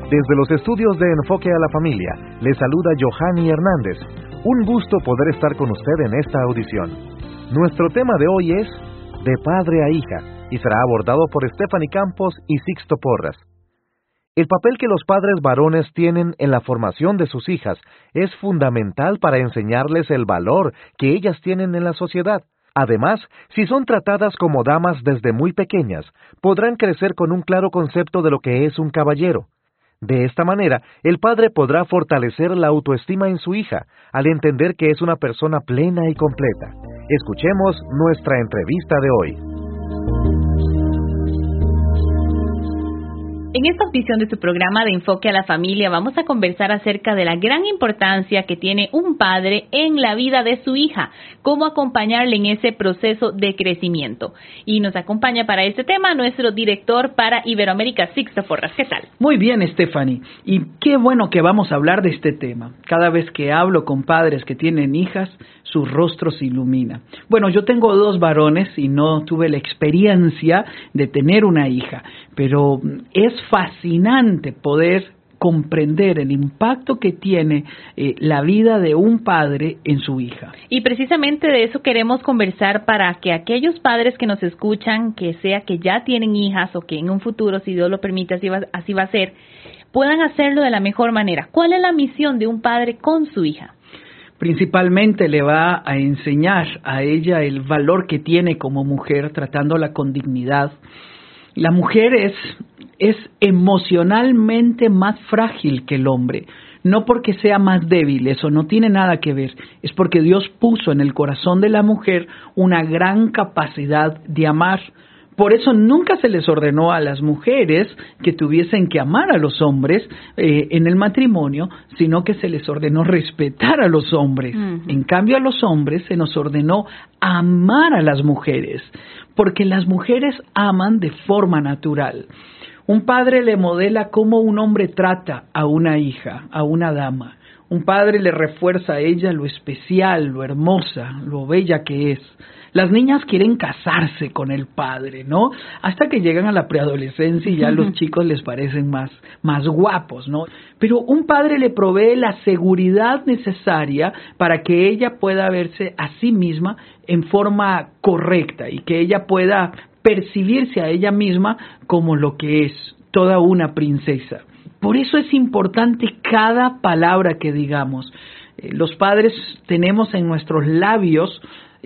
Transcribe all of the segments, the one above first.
Desde los estudios de Enfoque a la Familia, le saluda Johanny Hernández. Un gusto poder estar con usted en esta audición. Nuestro tema de hoy es De Padre a Hija y será abordado por Stephanie Campos y Sixto Porras. El papel que los padres varones tienen en la formación de sus hijas es fundamental para enseñarles el valor que ellas tienen en la sociedad. Además, si son tratadas como damas desde muy pequeñas, podrán crecer con un claro concepto de lo que es un caballero. De esta manera, el padre podrá fortalecer la autoestima en su hija, al entender que es una persona plena y completa. Escuchemos nuestra entrevista de hoy. En esta audición de su programa de Enfoque a la Familia vamos a conversar acerca de la gran importancia que tiene un padre en la vida de su hija, cómo acompañarle en ese proceso de crecimiento. Y nos acompaña para este tema nuestro director para Iberoamérica, Sixto Porras. ¿Qué tal? Muy bien, Stephanie. Y qué bueno que vamos a hablar de este tema. Cada vez que hablo con padres que tienen hijas, su rostro se ilumina. Bueno, yo tengo 2 varones y no tuve la experiencia de tener una hija, pero es fascinante poder comprender el impacto que tiene la vida de un padre en su hija. Y precisamente de eso queremos conversar para que aquellos padres que nos escuchan, que sea que ya tienen hijas o que en un futuro, si Dios lo permite, así va a ser, puedan hacerlo de la mejor manera. ¿Cuál es la misión de un padre con su hija? Principalmente le va a enseñar a ella el valor que tiene como mujer, tratándola con dignidad. La mujer es emocionalmente más frágil que el hombre, no porque sea más débil, eso no tiene nada que ver, es porque Dios puso en el corazón de la mujer una gran capacidad de amar. Por eso nunca se les ordenó a las mujeres que tuviesen que amar a los hombres en el matrimonio, sino que se les ordenó respetar a los hombres. Uh-huh. En cambio, a los hombres se nos ordenó amar a las mujeres, porque las mujeres aman de forma natural. Un padre le modela cómo un hombre trata a una hija, a una dama. Un padre le refuerza a ella lo especial, lo hermosa, lo bella que es. Las niñas quieren casarse con el padre, ¿no? Hasta que llegan a la preadolescencia y ya los chicos les parecen más guapos, ¿no? Pero un padre le provee la seguridad necesaria para que ella pueda verse a sí misma en forma correcta y que ella pueda percibirse a ella misma como lo que es, toda una princesa. Por eso es importante cada palabra que digamos. Los padres tenemos en nuestros labios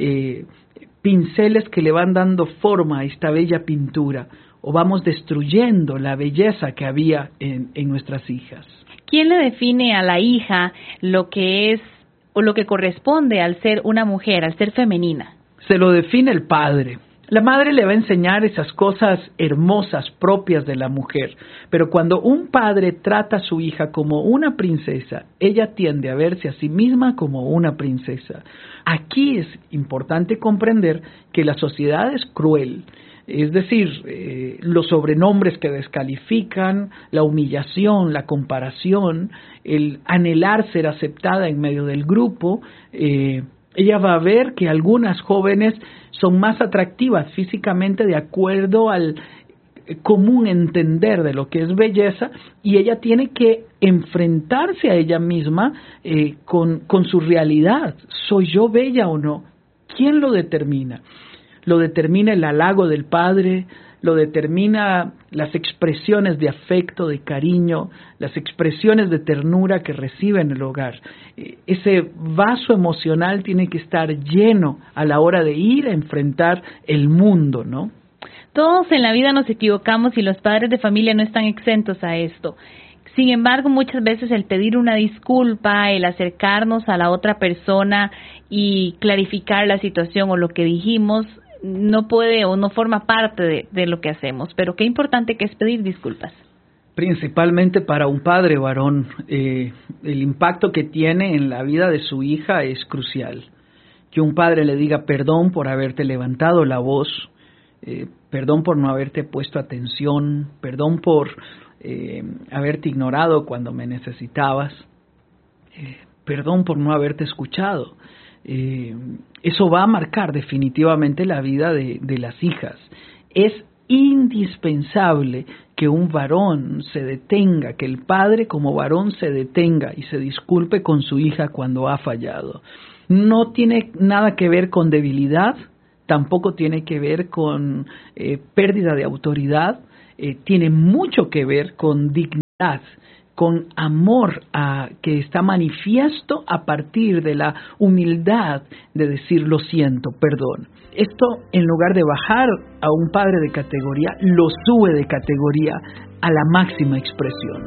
pinceles que le van dando forma a esta bella pintura, o vamos destruyendo la belleza que había en nuestras hijas. ¿Quién le define a la hija lo que es o lo que corresponde al ser una mujer, al ser femenina? Se lo define el padre. La madre le va a enseñar esas cosas hermosas propias de la mujer, pero cuando un padre trata a su hija como una princesa, ella tiende a verse a sí misma como una princesa. Aquí es importante comprender que la sociedad es cruel, es decir, los sobrenombres que descalifican, la humillación, la comparación, el anhelar ser aceptada en medio del grupo. Ella va a ver que algunas jóvenes son más atractivas físicamente de acuerdo al común entender de lo que es belleza, y ella tiene que enfrentarse a ella misma con su realidad. ¿Soy yo bella o no? ¿Quién lo determina? Lo determina el halago del padre, lo determina las expresiones de afecto, de cariño, las expresiones de ternura que recibe en el hogar. Ese vaso emocional tiene que estar lleno a la hora de ir a enfrentar el mundo, ¿no? Todos en la vida nos equivocamos y los padres de familia no están exentos a esto. Sin embargo, muchas veces el pedir una disculpa, el acercarnos a la otra persona y clarificar la situación o lo que dijimos, no puede o no forma parte de lo que hacemos. Pero qué importante que es pedir disculpas. Principalmente para un padre varón, el impacto que tiene en la vida de su hija es crucial. Que un padre le diga perdón por haberte levantado la voz, perdón por no haberte puesto atención, perdón por haberte ignorado cuando me necesitabas, perdón por no haberte escuchado. Eso va a marcar definitivamente la vida de las hijas. Es indispensable que un varón se detenga, que el padre como varón se detenga y se disculpe con su hija cuando ha fallado. No tiene nada que ver con debilidad, tampoco tiene que ver con pérdida de autoridad, tiene mucho que ver con dignidad, con amor que está manifiesto a partir de la humildad de decir lo siento, perdón. Esto, en lugar de bajar a un padre de categoría, lo sube de categoría a la máxima expresión.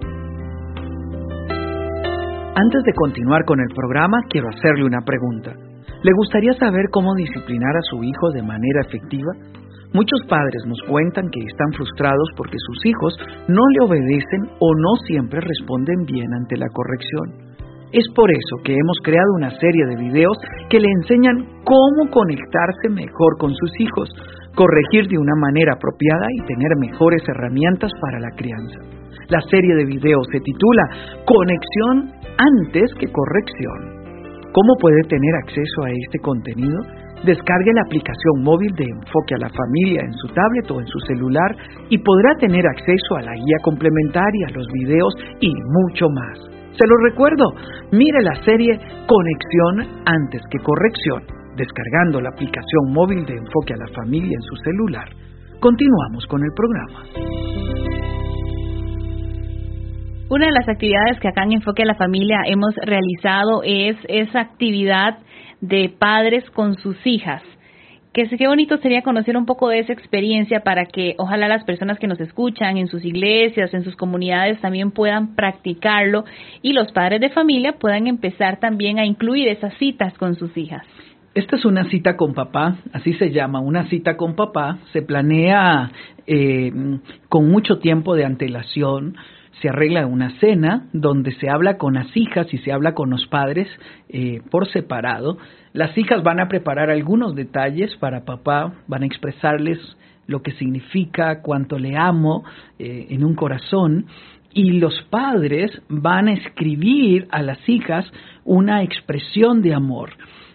Antes de continuar con el programa, quiero hacerle una pregunta. ¿Le gustaría saber cómo disciplinar a su hijo de manera efectiva? Muchos padres nos cuentan que están frustrados porque sus hijos no le obedecen o no siempre responden bien ante la corrección. Es por eso que hemos creado una serie de videos que le enseñan cómo conectarse mejor con sus hijos, corregir de una manera apropiada y tener mejores herramientas para la crianza. La serie de videos se titula Conexión antes que corrección. ¿Cómo puede tener acceso a este contenido? Descargue la aplicación móvil de Enfoque a la Familia en su tablet o en su celular y podrá tener acceso a la guía complementaria, los videos y mucho más. Se lo recuerdo, mire la serie Conexión antes que corrección, descargando la aplicación móvil de Enfoque a la Familia en su celular. Continuamos con el programa. Una de las actividades que acá en Enfoque a la Familia hemos realizado es esa actividad de padres con sus hijas. Qué bonito sería conocer un poco de esa experiencia para que ojalá las personas que nos escuchan en sus iglesias, en sus comunidades también puedan practicarlo y los padres de familia puedan empezar también a incluir esas citas con sus hijas. Esta es una cita con papá, así se llama, una cita con papá. Se planea con mucho tiempo de antelación. Se arregla una cena donde se habla con las hijas y se habla con los padres por separado. Las hijas van a preparar algunos detalles para papá, van a expresarles lo que significa, cuánto le amo en un corazón. Y los padres van a escribir a las hijas una expresión de amor.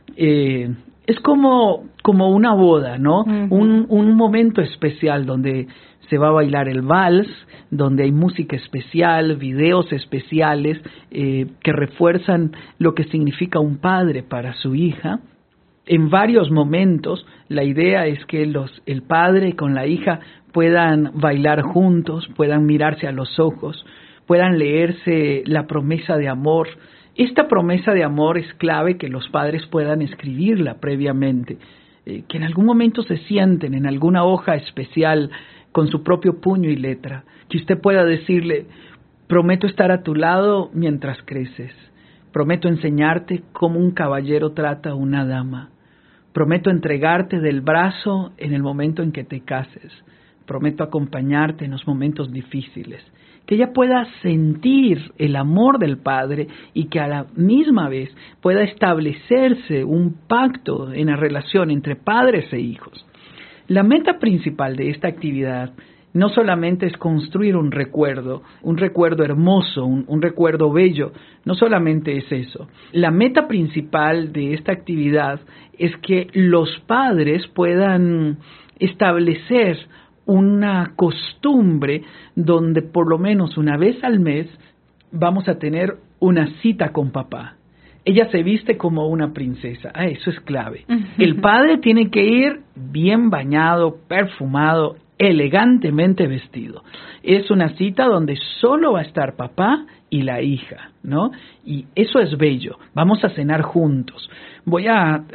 Es como una boda, ¿no? Uh-huh. Un momento especial donde se va a bailar el vals, donde hay música especial, videos especiales que refuerzan lo que significa un padre para su hija. En varios momentos, la idea es que el padre con la hija puedan bailar juntos, puedan mirarse a los ojos, puedan leerse la promesa de amor. Esta promesa de amor es clave que los padres puedan escribirla previamente, que en algún momento se sienten en alguna hoja especial con su propio puño y letra, que usted pueda decirle: prometo estar a tu lado mientras creces, prometo enseñarte cómo un caballero trata a una dama, prometo entregarte del brazo en el momento en que te cases, prometo acompañarte en los momentos difíciles. Que ella pueda sentir el amor del padre y que a la misma vez pueda establecerse un pacto en la relación entre padres e hijos. La meta principal de esta actividad no solamente es construir un recuerdo hermoso, un recuerdo bello, no solamente es eso. La meta principal de esta actividad es que los padres puedan establecer una costumbre donde por lo menos una vez al mes vamos a tener una cita con papá. Ella se viste como una princesa. Eso es clave. El padre tiene que ir bien bañado, perfumado, elegantemente vestido. Es una cita donde solo va a estar papá y la hija, ¿no? Y eso es bello. Vamos a cenar juntos. Voy a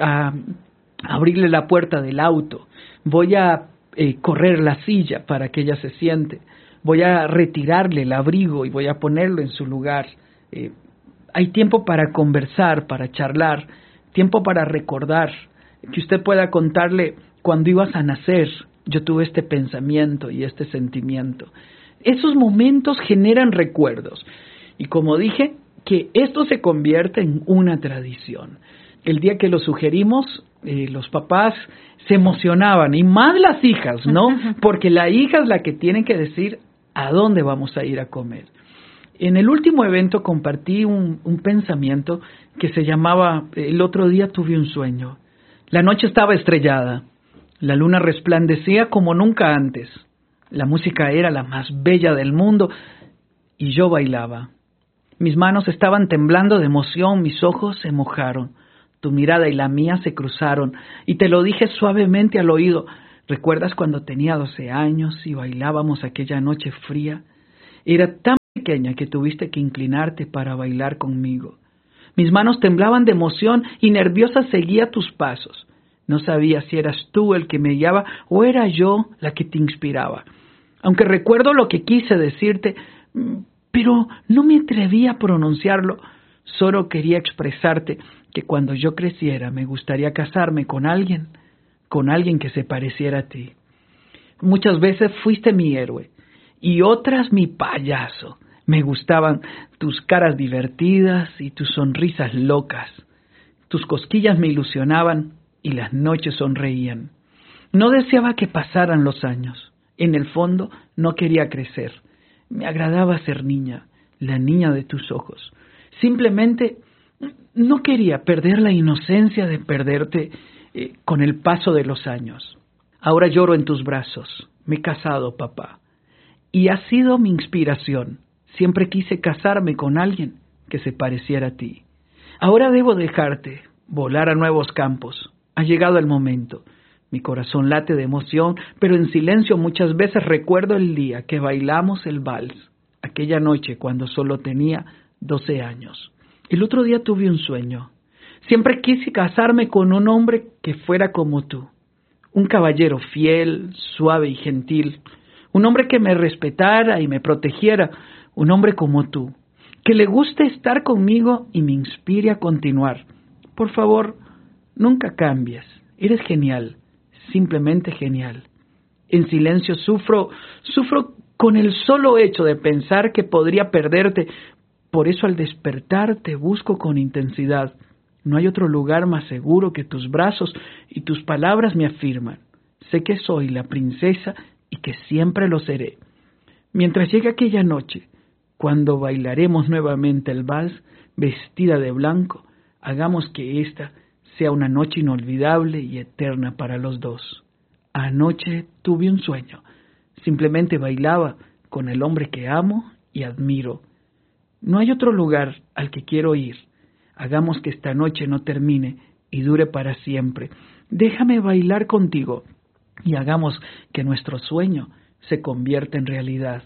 abrirle la puerta del auto. Voy a correr la silla para que ella se siente. Voy a retirarle el abrigo y voy a ponerlo en su lugar. Hay tiempo para conversar, para charlar, tiempo para recordar, que usted pueda contarle: cuando ibas a nacer, yo tuve este pensamiento y este sentimiento. Esos momentos generan recuerdos. Y como dije, que esto se convierte en una tradición. El día que lo sugerimos, los papás se emocionaban, y más las hijas, ¿no? Porque la hija es la que tiene que decir a dónde vamos a ir a comer. En el último evento compartí un pensamiento que se llamaba: el otro día tuve un sueño. La noche estaba estrellada. La luna resplandecía como nunca antes. La música era la más bella del mundo y yo bailaba. Mis manos estaban temblando de emoción, mis ojos se mojaron. Tu mirada y la mía se cruzaron y te lo dije suavemente al oído. ¿Recuerdas cuando tenía 12 años y bailábamos aquella noche fría? Era tan pequeña que tuviste que inclinarte para bailar conmigo. Mis manos temblaban de emoción y nerviosa seguía tus pasos. No sabía si eras tú el que me guiaba o era yo la que te inspiraba. Aunque recuerdo lo que quise decirte, pero no me atreví a pronunciarlo. Solo quería expresarte que cuando yo creciera me gustaría casarme con alguien que se pareciera a ti. Muchas veces fuiste mi héroe y otras mi payaso. Me gustaban tus caras divertidas y tus sonrisas locas. Tus cosquillas me ilusionaban y las noches sonreían. No deseaba que pasaran los años. En el fondo no quería crecer. Me agradaba ser niña, la niña de tus ojos. Simplemente no quería perder la inocencia de perderte con el paso de los años. Ahora lloro en tus brazos. Me he casado, papá. Y has sido mi inspiración. Siempre quise casarme con alguien que se pareciera a ti. Ahora debo dejarte, volar a nuevos campos. Ha llegado el momento. Mi corazón late de emoción, pero en silencio muchas veces recuerdo el día que bailamos el vals. Aquella noche cuando solo tenía 12 años. El otro día tuve un sueño. Siempre quise casarme con un hombre que fuera como tú. Un caballero fiel, suave y gentil. Un hombre que me respetara y me protegiera. Un hombre como tú, que le guste estar conmigo y me inspire a continuar. Por favor, nunca cambies. Eres genial, simplemente genial. En silencio sufro con el solo hecho de pensar que podría perderte. Por eso al despertar te busco con intensidad. No hay otro lugar más seguro que tus brazos y tus palabras me afirman. Sé que soy la princesa y que siempre lo seré. Mientras llegue aquella noche, cuando bailaremos nuevamente el vals, vestida de blanco, hagamos que esta sea una noche inolvidable y eterna para los dos. Anoche tuve un sueño. Simplemente bailaba con el hombre que amo y admiro. No hay otro lugar al que quiero ir. Hagamos que esta noche no termine y dure para siempre. Déjame bailar contigo y hagamos que nuestro sueño se convierta en realidad.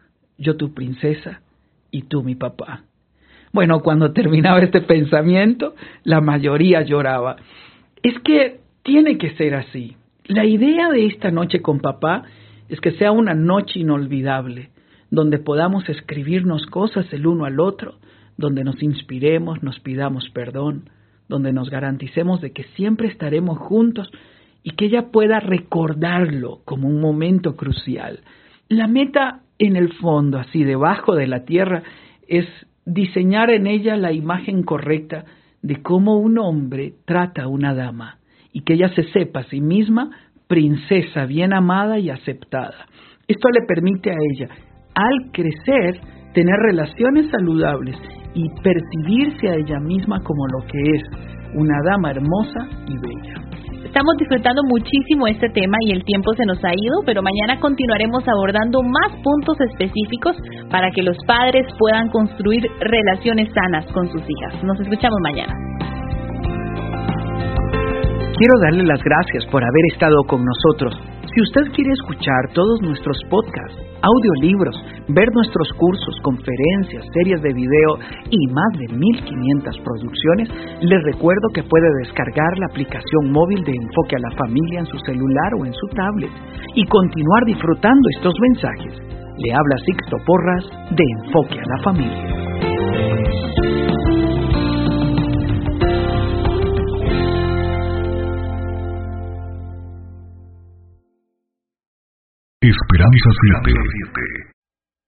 Yo tu princesa y tú mi papá. Bueno, cuando terminaba este pensamiento, la mayoría lloraba. Es que tiene que ser así. La idea de esta noche con papá es que sea una noche inolvidable, donde podamos escribirnos cosas el uno al otro, donde nos inspiremos, nos pidamos perdón, donde nos garanticemos de que siempre estaremos juntos y que ella pueda recordarlo como un momento crucial. La meta en el fondo, así debajo de la tierra, es diseñar en ella la imagen correcta de cómo un hombre trata a una dama y que ella se sepa a sí misma princesa bien amada y aceptada. Esto le permite a ella, al crecer, tener relaciones saludables y percibirse a ella misma como lo que es, una dama hermosa y bella. Estamos disfrutando muchísimo este tema y el tiempo se nos ha ido, pero mañana continuaremos abordando más puntos específicos para que los padres puedan construir relaciones sanas con sus hijas. Nos escuchamos mañana. Quiero darle las gracias por haber estado con nosotros. Si usted quiere escuchar todos nuestros podcasts, audiolibros, ver nuestros cursos, conferencias, series de video y más de 1,500 producciones, le recuerdo que puede descargar la aplicación móvil de Enfoque a la Familia en su celular o en su tablet y continuar disfrutando estos mensajes. Le habla Sixto Porras de Enfoque a la Familia. Esperanza 7.